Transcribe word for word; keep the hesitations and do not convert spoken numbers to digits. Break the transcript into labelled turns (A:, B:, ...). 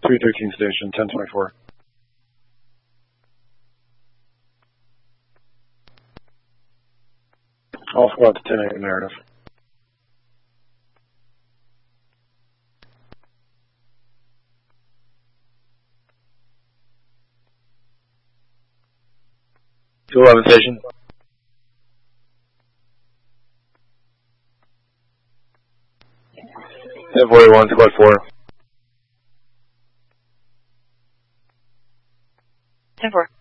A: three thirteen station, ten twenty-four. All squad to ten eight narrative. two eleven station. ten forty-one, squad four.
B: ten four.